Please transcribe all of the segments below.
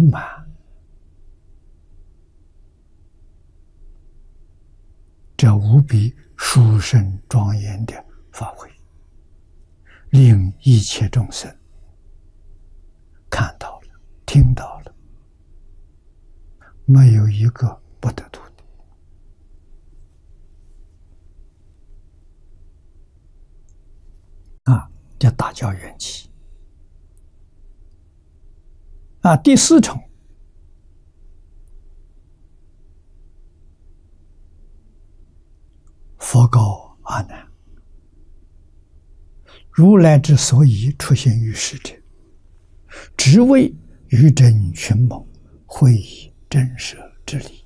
满这无比殊胜庄严的法会，令一切众生看到了、听到了，没有一个不得度的。叫大教缘起。第四重，佛告阿难：如来之所以出现于世者，只为于真群蒙，会以真实之理。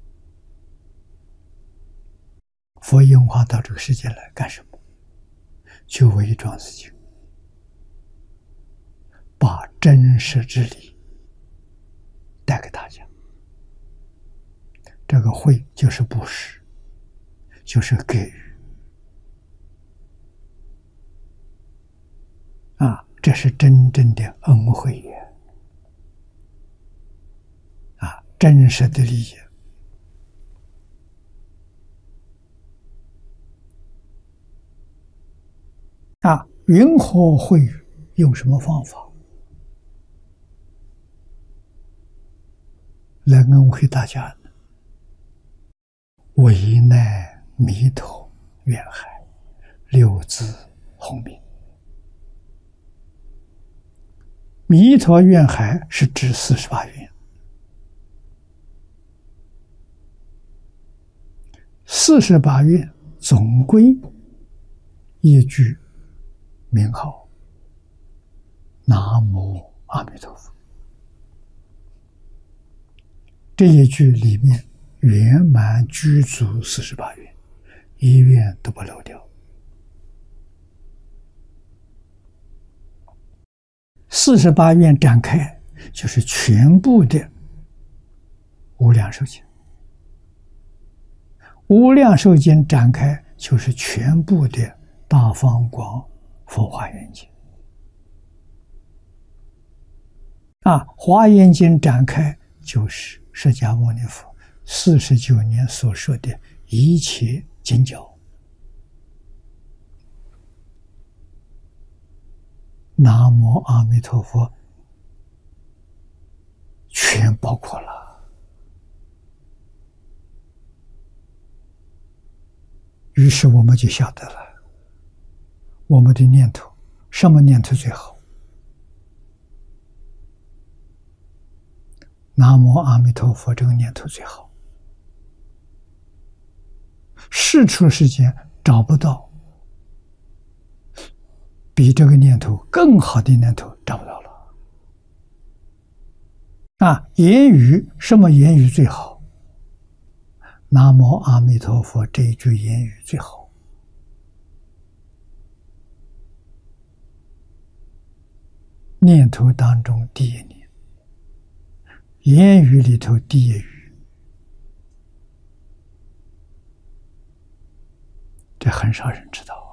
佛应化到这个世界来干什么？就为一桩事情，把真实之理带给大家。这个会就是布施，就是给予。这是真正的恩惠也。真实的利益。云何会语？用什么方法来恩惠大家呢？为难弥陀愿海，六字洪名。弥陀愿海是指48愿，48愿总归一句名号：南无阿弥陀佛。这一句里面圆满具足48愿，一愿都不漏掉。48愿展开，就是全部的无量寿经。无量寿经展开，就是全部的大方广佛华严经。华严经展开，就是释迦牟尼佛49年所说的一切经教。南无阿弥陀佛全包括了。于是我们就晓得了，我们的念头，什么念头最好？南无阿弥陀佛这个念头最好。世出世间找不到比这个念头更好的念头，找不到了。言语，什么言语最好？南无阿弥陀佛这一句言语最好。念头当中第一念，言语里头第一语，这很少人知道。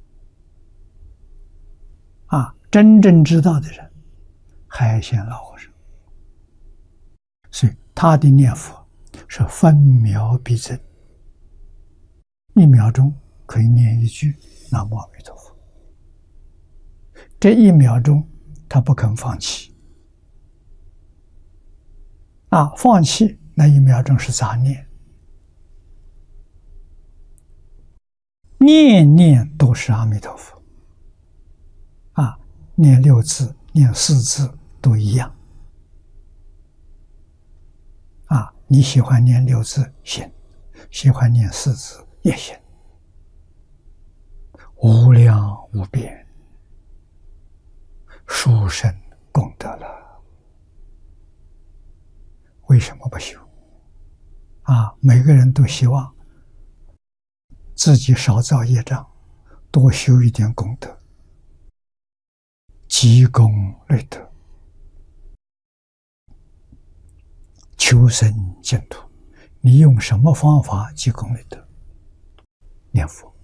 真正知道的人，海鲜老和尚，所以他的念佛是分秒必争，1秒钟可以念一句南无阿弥陀佛。这1秒钟他不肯放弃，放弃那1秒钟是杂念，念念都是阿弥陀佛。念6字、念4字都一样。你喜欢念6字行，喜欢念4字也行，无量无边，殊胜功德了。为什么不修？每个人都希望自己少造业障，多修一点功德，积功累德，求生净土。你用什么方法积功累德？念佛。